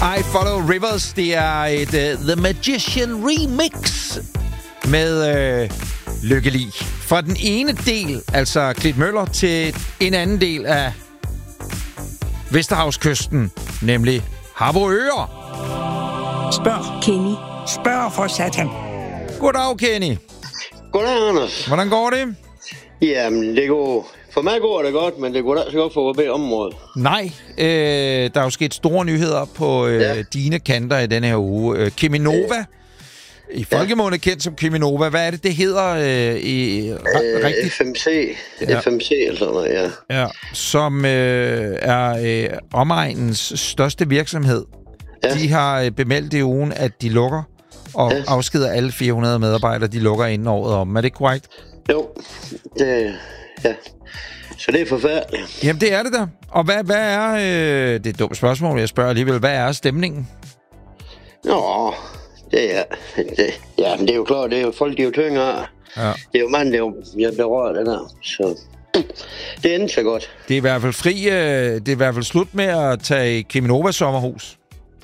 I Follow Rivers. Det er et The Magician remix med Lykke Li. Fra den ene del, altså Klitmøller, til en anden del af Vesterhavskysten, nemlig Harboøre. Spørg, Kenny. Spørg for satan. Goddag, Kenny. Goddag, Anders. Hvordan går det? Jamen, det går... For mig går det godt, men det går da så godt for at området. Nej, der er jo sket store nyheder på dine kanter i denne her uge. Cheminova, i folkemunde kendt som Cheminova. Hvad er det hedder rigtigt? FMC. Ja. FMC eller sådan noget, ja. Ja, som er omegnens største virksomhed. Ja. De har bemeldt i ugen, at de lukker og afskeder alle 400 medarbejdere. De lukker inden året om. Er det korrekt? Jo, ja. Så det er forfærdeligt. Jamen, det er det da. Og hvad er... det er et dumt spørgsmål, jeg spørger alligevel. Hvad er stemningen? Nå, det er jo klart, det er jo folk, de er jo tyngre. Ja. Det er jo mand, det er jo berørt, det der. Så det endte så godt. Det er i hvert fald det er i hvert fald slut med at tage i Cheminova sommerhus.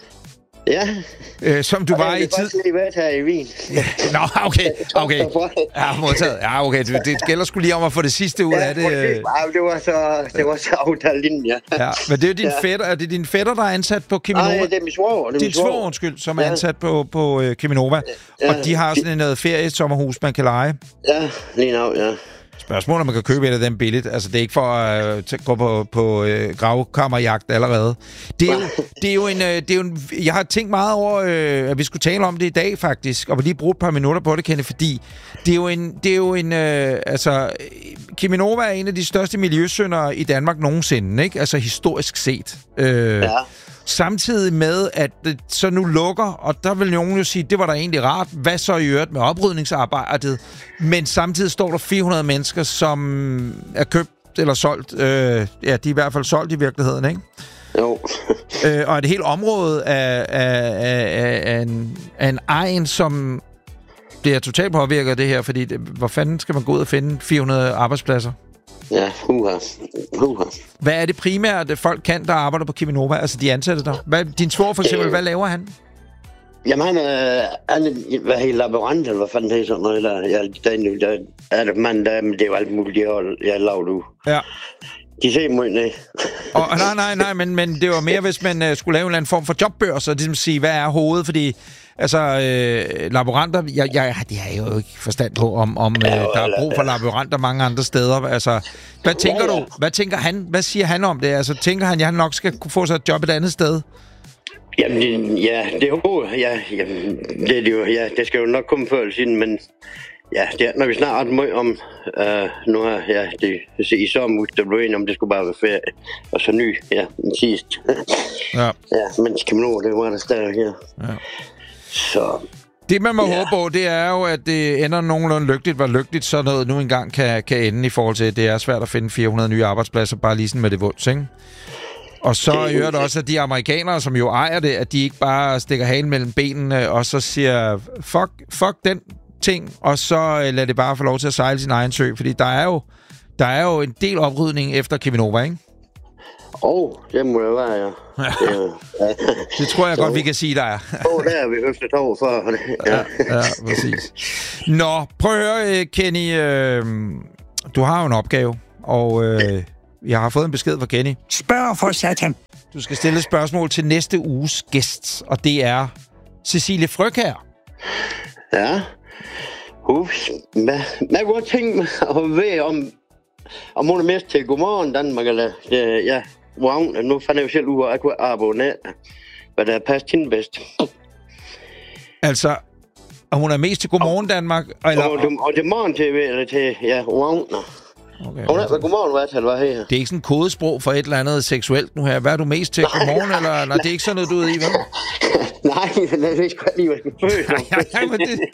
Ja. Som du var i tid. Det er faktisk lige været her i Wien. Nå, okay. Ja, modtaget. Ja, okay. Det gælder sgu lige om at få det sidste ud af det. Det var så aftalt inden, ja. Ja, men det er jo din fætter. Er det din fætter, der er ansat på Cheminova? Nej, det er min svoger. Din svoger, undskyld, som er ansat på Cheminova. Og de har sådan noget feriesommerhus, man kan leje. Ja, lige nu, ja. Spørgsmålet, om man kan købe et af dem billigt. Altså, det er ikke for at gå på gravkammerjagt allerede. Det er jo en... Jeg har tænkt meget over, at vi skulle tale om det i dag, faktisk. Og vi lige bruge et par minutter på det, Kenny, fordi det er jo en Cheminova er en af de største miljøsyndere i Danmark nogensinde, ikke? Altså, historisk set. Ja. Samtidig med, at det så nu lukker, og der vil nogen jo sige, det var da egentlig rart. Hvad så i øvrigt med oprydningsarbejdet? Men samtidig står der 400 mennesker, som er købt eller solgt. De er i hvert fald solgt i virkeligheden, ikke? Jo. Og et helt område af en egen, som bliver totalt påvirket af det her, fordi hvor fanden skal man gå ud og finde 400 arbejdspladser? Ja, huha. Hvad er det primært, folk kan, der arbejder på Cheminova? Altså, de ansatte der. Din svoger for eksempel, hvad laver han? Jamen, han er helt laborant, eller hvad fanden det er sådan noget. Der er det mand, men det er jo alt muligt, jeg har lavet ud. Ja. De ser mig ned. Nej, men det var mere, hvis man skulle lave en eller anden form for jobbørs, og ligesom sige, hvad er hovedet, fordi... Altså, laboranter, jeg har jo ikke forstand på, om der er brug for laboranter mange andre steder. Altså, hvad tænker du? Hvad tænker han? Hvad siger han om det? Altså, tænker han, at han nok skal kunne få sig et job et andet sted? Jamen, det er jo... det skal jo nok komme før eller siden, men... Ja, det er, når vi snakker meget om nu her, i sommer, der blev enige om, det skulle bare være ferie. Og så ny, den sidste. Ja, men Cheminova, det var der stadig her. Ja. Så... Det, man må håbe på, det er jo, at det ender nogenlunde lykkeligt, hvor lykkeligt sådan noget nu engang kan ende i forhold til, at det er svært at finde 400 nye arbejdspladser, bare lige sådan med det vunds, ikke? Og så hører det også, at de amerikanere, som jo ejer det, at de ikke bare stikker halen mellem benene, og så siger, fuck den ting, og så lader det bare få lov til at sejle sin egen sø, fordi der er jo en del oprydning efter Cheminova, ikke? Det må det være, ja. Det tror jeg godt, vi kan sige, der er. Der er vi høftet over for. Ja, præcis. Nå, prøv at høre, Kenny. Du har jo en opgave, og jeg har fået en besked fra Kenny. Spørg for satan. Du skal stille et spørgsmål til næste uges gæst, og det er Cecilie Frøkjær. Ja. Man kunne godt tænke mig at vide, om hun er mest til Godmorgen Danmark, eller wow, nu fandt jeg jo selv ud af, at jeg kunne abonnere, hvad der passer hende bedst. Altså, og hun er mest til Godmorgen Danmark? Eller... Og til morgen-tv, eller til, wow. Okay, hun er hvad Godmorgen, hvad var her? Det er ikke sådan en kodesprog for et eller andet seksuelt nu her. Hvad er du mest til? Godmorgen, eller? Nej, det er ikke sådan noget, du er i, vel? Nej, men det er ikke lige, hvad jeg skal men det...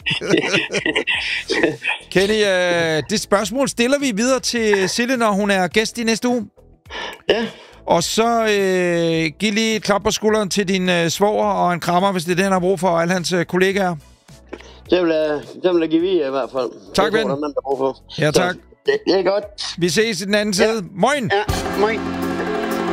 Kenny, det spørgsmål stiller vi videre til Sille, når hun er gæst i næste uge. Ja. Og så giv lige et klap på skulderen til din svoger og en krammer, hvis det er det, han har brug for, og alle hans kollegaer. Det vil jeg give videre i hvert fald. Tak, ven. Ja, Ja, tak. Det er godt. Vi ses i den anden side. Moin! Ja, moin.